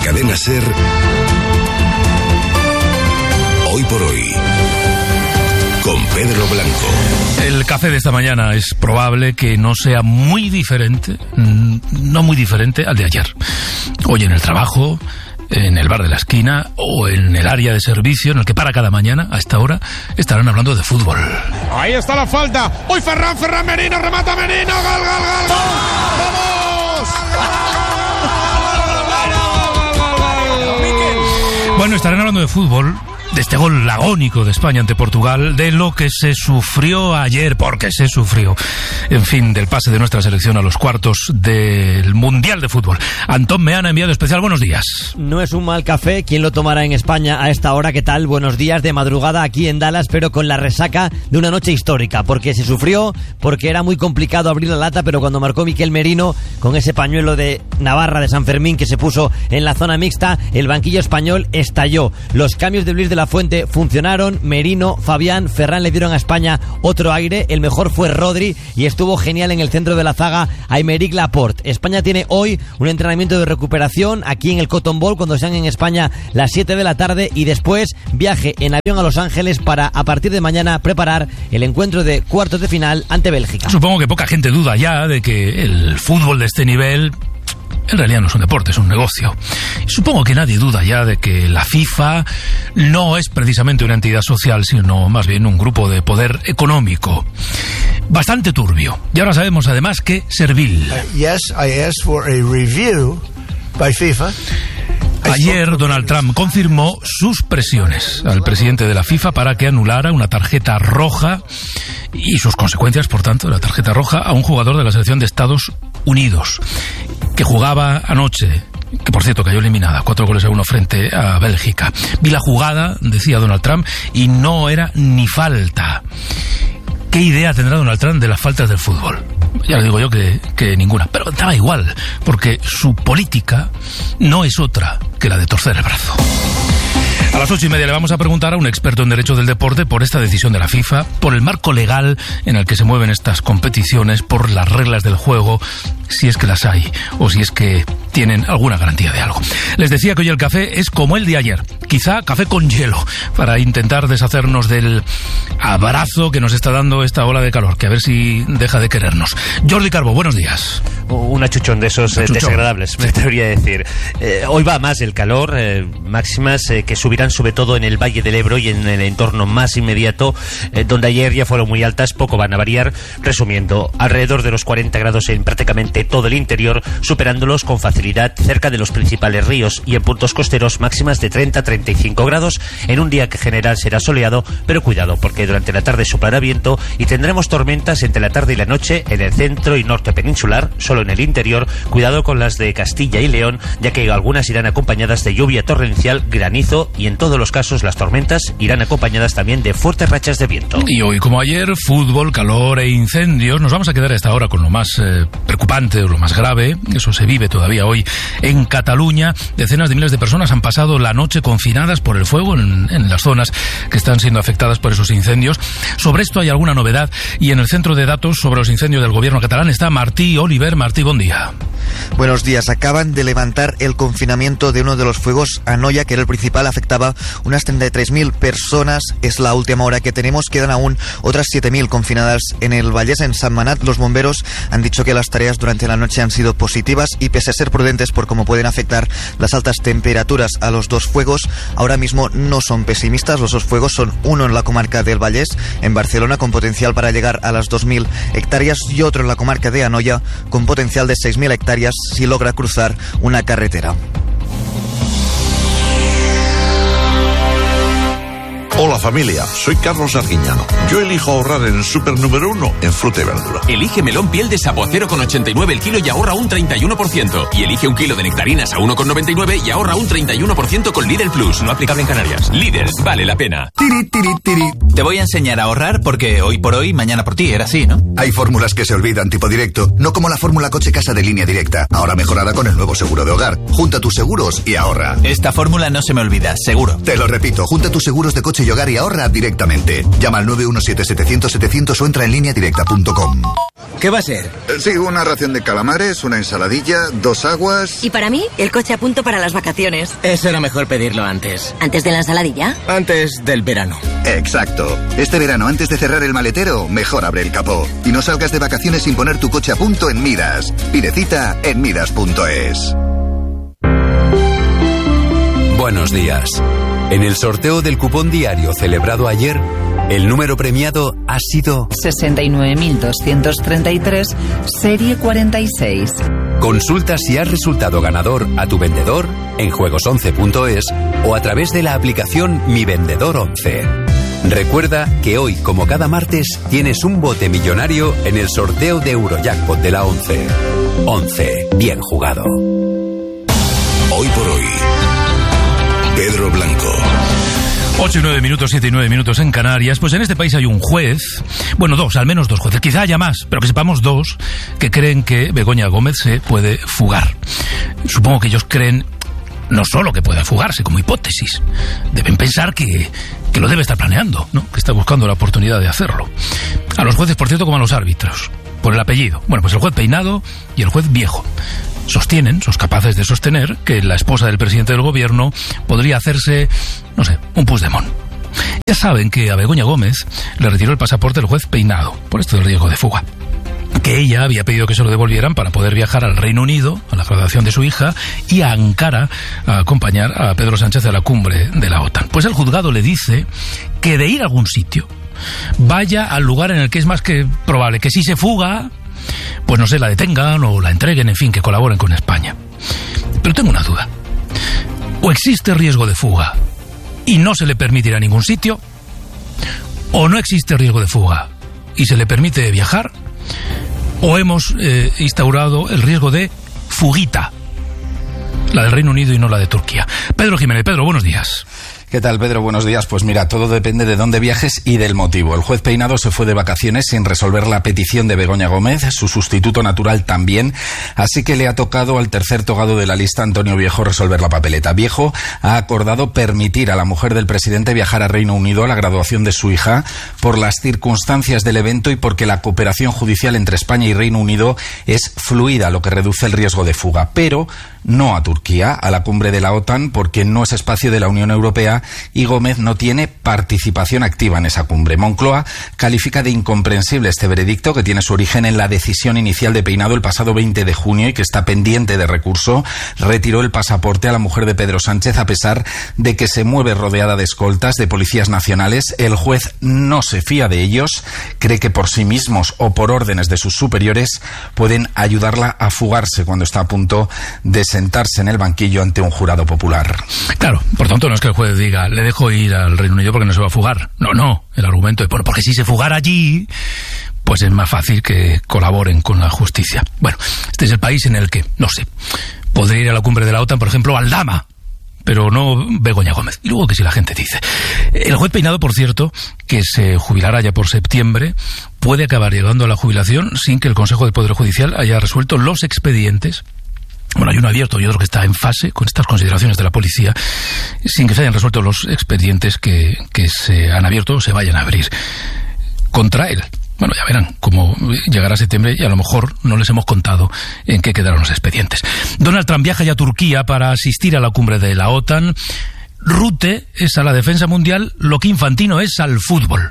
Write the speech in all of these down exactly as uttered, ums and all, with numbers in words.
Cadena SER, Hoy por Hoy, con Pedro Blanco. El café de esta mañana es probable que no sea muy diferente, no muy diferente al de ayer. Hoy en el trabajo, en el bar de la esquina o en el área de servicio en el que para cada mañana a esta hora estarán hablando de fútbol. Ahí está la falta. Hoy Ferran, Ferran Merino, remata Merino, gol, gol, gol, gol. ¡Vamos! Bueno, estarán hablando de fútbol, de este gol agónico de España ante Portugal, de lo que se sufrió ayer, porque se sufrió, en fin, del pase de nuestra selección a los cuartos del Mundial de Fútbol. Antón Meana, enviado especial, buenos días. No es un mal café, ¿quién lo tomará en España a esta hora? ¿Qué tal? Buenos días de madrugada aquí en Dallas, pero con la resaca de una noche histórica, porque se sufrió, porque era muy complicado abrir la lata, pero cuando marcó Miquel Merino, con ese pañuelo de Navarra de San Fermín que se puso en la zona mixta, el banquillo español estalló. Los cambios de Luis de la Fuente funcionaron. Merino, Fabián, Ferran le dieron a España otro aire. El mejor fue Rodri y estuvo genial en el centro de la zaga Aymeric Laporte. España tiene hoy un entrenamiento de recuperación aquí en el Cotton Bowl cuando sean en España las siete de la tarde y después viaje en avión a Los Ángeles para a partir de mañana preparar el encuentro de cuartos de final ante Bélgica. Supongo que poca gente duda ya de que el fútbol de este nivel en realidad no es un deporte, es un negocio. Supongo que nadie duda ya de que la FIFA no es precisamente una entidad social, sino más bien un grupo de poder económico bastante turbio. Y ahora sabemos además que servil. Uh, yes, I asked for a review by FIFA. Ayer Donald Trump confirmó sus presiones al presidente de la FIFA para que anulara una tarjeta roja y sus consecuencias, por tanto, la tarjeta roja a un jugador de la selección de Estados Unidos que jugaba anoche, que por cierto cayó eliminada, cuatro goles a uno frente a Bélgica. Vi la jugada, decía Donald Trump, y no era ni falta. ¿Qué idea tendrá Donald Trump de las faltas del fútbol? Ya le digo yo que, que ninguna, pero daba igual, porque su política no es otra que la de torcer el brazo. A las ocho y media le vamos a preguntar a un experto en derecho del deporte por esta decisión de la FIFA, por el marco legal en el que se mueven estas competiciones, por las reglas del juego, si es que las hay, o si es que tienen alguna garantía de algo. Les decía que hoy el café es como el de ayer, quizá café con hielo, para intentar deshacernos del abrazo que nos está dando esta ola de calor, que a ver si deja de querernos. Jordi Carbo, buenos días. Un achuchón de esos eh, desagradables, me debería decir. Eh, hoy va más el calor, eh, máximas eh, que subirán sobre todo en el Valle del Ebro y en el entorno más inmediato, eh, donde ayer ya fueron muy altas, poco van a variar. Resumiendo, alrededor de los cuarenta grados en prácticamente todo el interior, superándolos con facilidad cerca de los principales ríos, y en puntos costeros máximas de treinta a treinta y cinco grados, en un día que en general será soleado, pero cuidado, porque durante la tarde soplará viento y tendremos tormentas entre la tarde y la noche en el centro y norte peninsular, solo en el interior. Cuidado con las de Castilla y León, ya que algunas irán acompañadas de lluvia torrencial, granizo, y en todos los casos las tormentas irán acompañadas también de fuertes rachas de viento. Y hoy, como ayer, fútbol, calor e incendios. Nos vamos a quedar a esta hora con lo más eh, preocupante o lo más grave. Eso se vive todavía hoy en Cataluña. Decenas de miles de personas han pasado la noche confinadas por el fuego en, en las zonas que están siendo afectadas por esos incendios. Sobre esto hay alguna novedad, y en el centro de datos sobre los incendios del gobierno catalán está Martí Oliver. Martí, buen día. Buenos días. Acaban de levantar el confinamiento de uno de los fuegos a Noia, que era el principal, afectaba unas treinta y tres mil personas. Es la última hora que tenemos. Quedan aún otras siete mil confinadas en el Vallès, en Sant Manat. Los bomberos han dicho que las tareas durante la noche han sido positivas y, pese a ser prudentes por cómo pueden afectar las altas temperaturas a los dos fuegos, ahora mismo no son pesimistas. Los dos fuegos son uno en la comarca del Vallès, en Barcelona, con potencial para llegar a las dos mil hectáreas, y otro en la comarca de Anoia, con potencial de seis mil hectáreas si logra cruzar una carretera. Hola familia, soy Carlos Arguiñano. Yo elijo ahorrar en el super número uno en fruta y verdura. Elige melón piel de sapo a cero coma ochenta y nueve el kilo y ahorra un treinta y uno por ciento. Y elige un kilo de nectarinas a uno coma noventa y nueve y ahorra un treinta y uno por ciento con Lidl Plus. No aplicable en Canarias. Lidl, vale la pena. Tiri, tiri, tiri. Te voy a enseñar a ahorrar porque hoy por hoy, mañana por ti. Era así, ¿no? Hay fórmulas que se olvidan, tipo directo. No como la fórmula coche casa de Línea Directa. Ahora mejorada con el nuevo seguro de hogar. Junta tus seguros y ahorra. Esta fórmula no se me olvida, seguro. Te lo repito. Junta tus seguros de coche y hogar y ahorra directamente. Llama al nueve uno siete setecientos setecientos o entra en línea directa punto com. ¿Qué va a ser? Eh, sí, una ración de calamares, una ensaladilla, dos aguas... Y para mí, el coche a punto para las vacaciones. Eso era mejor pedirlo antes. ¿Antes de la ensaladilla? Antes del verano. Exacto. Este verano, antes de cerrar el maletero, mejor abre el capó. Y no salgas de vacaciones sin poner tu coche a punto en Midas. Pide cita en midas punto es. Buenos días. En el sorteo del cupón diario celebrado ayer, el número premiado ha sido sesenta y nueve mil doscientos treinta y tres, serie cuarenta y seis. Consulta si has resultado ganador a tu vendedor en juegos once punto es o a través de la aplicación Mi Vendedor once. Recuerda que hoy, como cada martes, tienes un bote millonario en el sorteo de Eurojackpot de la once. once. Bien jugado. Hoy por hoy, Pedro Blanco. Ocho y nueve minutos, siete y nueve minutos en Canarias. Pues en este país hay un juez, bueno, dos, al menos dos jueces, quizá haya más, pero que sepamos dos, que creen que Begoña Gómez se puede fugar. Supongo que ellos creen no solo que pueda fugarse, como hipótesis, deben pensar que, que lo debe estar planeando, ¿no? Que está buscando la oportunidad de hacerlo. A los jueces, por cierto, como a los árbitros, por el apellido. Bueno, pues el juez Peinado y el juez Viejo sostienen, son capaces de sostener que la esposa del presidente del gobierno podría hacerse, no sé, un Puigdemont. Ya saben que a Begoña Gómez le retiró el pasaporte el juez Peinado, por esto del riesgo de fuga. Que ella había pedido que se lo devolvieran para poder viajar al Reino Unido, a la graduación de su hija, y a Ankara a acompañar a Pedro Sánchez a la cumbre de la OTAN. Pues el juzgado le dice que de ir a algún sitio, vaya al lugar en el que es más que probable que si se fuga, pues no sé, la detengan o la entreguen, en fin, que colaboren con España. Pero tengo una duda. O existe riesgo de fuga y no se le permite ir a ningún sitio, o no existe riesgo de fuga y se le permite viajar, o hemos eh, instaurado el riesgo de fuguita, la del Reino Unido y no la de Turquía. Pedro Jiménez. Pedro, buenos días. ¿Qué tal, Pedro? Buenos días. Pues mira, todo depende de dónde viajes y del motivo. El juez Peinado se fue de vacaciones sin resolver la petición de Begoña Gómez, su sustituto natural también, así que le ha tocado al tercer togado de la lista, Antonio Viejo, resolver la papeleta. Viejo ha acordado permitir a la mujer del presidente viajar a Reino Unido a la graduación de su hija por las circunstancias del evento y porque la cooperación judicial entre España y Reino Unido es fluida, lo que reduce el riesgo de fuga, pero no a Turquía, a la cumbre de la OTAN, porque no es espacio de la Unión Europea y Gómez no tiene participación activa en esa cumbre. Moncloa califica de incomprensible este veredicto, que tiene su origen en la decisión inicial de Peinado el pasado veinte de junio y que está pendiente de recurso. Retiró el pasaporte a la mujer de Pedro Sánchez a pesar de que se mueve rodeada de escoltas de policías nacionales. El juez no se fía de ellos, cree que por sí mismos o por órdenes de sus superiores pueden ayudarla a fugarse cuando está a punto de sentarse en el banquillo ante un jurado popular. Claro, por tanto no es que el juez diga, le dejo ir al Reino Unido porque no se va a fugar. No, no, el argumento es, bueno, porque si se fugara allí, pues es más fácil que colaboren con la justicia. Bueno, este es el país en el que, no sé, podría ir a la cumbre de la OTAN, por ejemplo, Aldama, pero no Begoña Gómez. Y luego que si la gente dice. El juez Peinado, por cierto, que se jubilará ya por septiembre, puede acabar llegando a la jubilación sin que el Consejo del Poder Judicial haya resuelto los expedientes. Bueno, hay uno abierto y otro que está en fase con estas consideraciones de la policía, sin que se hayan resuelto los expedientes que, que se han abierto o se vayan a abrir contra él. Bueno, ya verán cómo llegará septiembre y a lo mejor no les hemos contado en qué quedaron los expedientes. Donald Trump viaja ya a Turquía para asistir a la cumbre de la OTAN. Rute es a la defensa mundial lo que Infantino es al fútbol.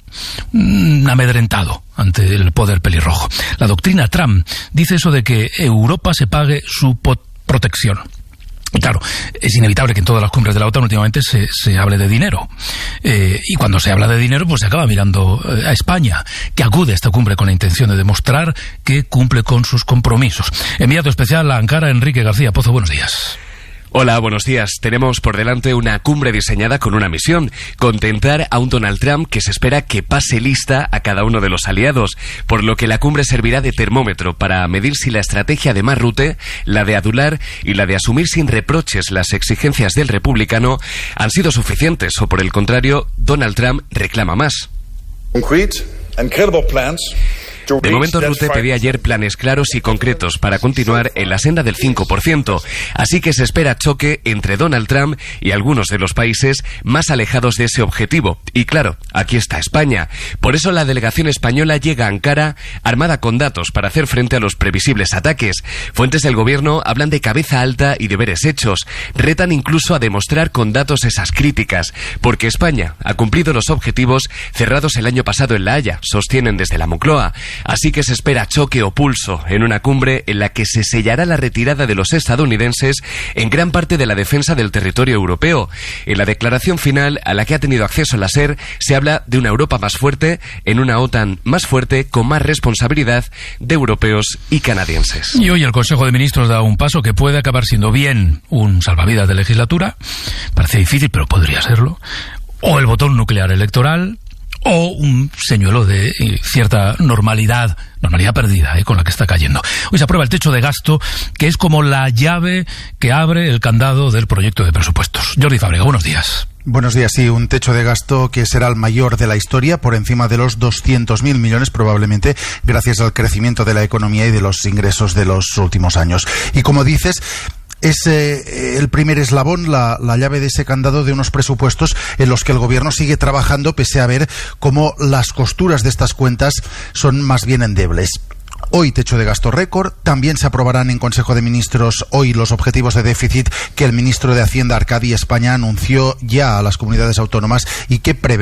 Mm, amedrentado ante el poder pelirrojo. La doctrina Trump dice eso de que Europa se pague su protección. Y claro, es inevitable que en todas las cumbres de la OTAN últimamente se, se hable de dinero. Eh, y cuando se habla de dinero, pues se acaba mirando eh, a España, que acude a esta cumbre con la intención de demostrar que cumple con sus compromisos. Enviado especial a Ankara, Enrique García Pozo, buenos días. Hola, buenos días. Tenemos por delante una cumbre diseñada con una misión: contentar a un Donald Trump que se espera que pase lista a cada uno de los aliados, por lo que la cumbre servirá de termómetro para medir si la estrategia de Marrute, la de adular y la de asumir sin reproches las exigencias del republicano, han sido suficientes o, por el contrario, Donald Trump reclama más. Concrete and credible plans De momento, Rutte pedía ayer planes claros y concretos para continuar en la senda del cinco por ciento. Así que se espera choque entre Donald Trump y algunos de los países más alejados de ese objetivo. Y claro, aquí está España. Por eso la delegación española llega a Ankara armada con datos para hacer frente a los previsibles ataques. Fuentes del gobierno hablan de cabeza alta y deberes hechos. Retan incluso a demostrar con datos esas críticas, porque España ha cumplido los objetivos cerrados el año pasado en La Haya, sostienen desde la Moncloa. Así que se espera choque o pulso en una cumbre en la que se sellará la retirada de los estadounidenses en gran parte de la defensa del territorio europeo. En la declaración final a la que ha tenido acceso la SER se habla de una Europa más fuerte, en una OTAN más fuerte, con más responsabilidad de europeos y canadienses. Y hoy el Consejo de Ministros da un paso que puede acabar siendo bien un salvavidas de legislatura, parece difícil pero podría serlo, o el botón nuclear electoral, o un señuelo de eh, cierta normalidad, normalidad perdida, eh, con la que está cayendo. Hoy se aprueba el techo de gasto, que es como la llave que abre el candado del proyecto de presupuestos. Jordi Fábrega, buenos días. Buenos días, sí, un techo de gasto que será el mayor de la historia, por encima de los doscientos mil millones probablemente, gracias al crecimiento de la economía y de los ingresos de los últimos años. Y como dices, es eh, el primer eslabón, la, la llave de ese candado de unos presupuestos en los que el gobierno sigue trabajando pese a ver cómo las costuras de estas cuentas son más bien endebles. Hoy techo de gasto récord, también se aprobarán en Consejo de Ministros hoy los objetivos de déficit que el ministro de Hacienda, Arcadi España, anunció ya a las comunidades autónomas y que prevé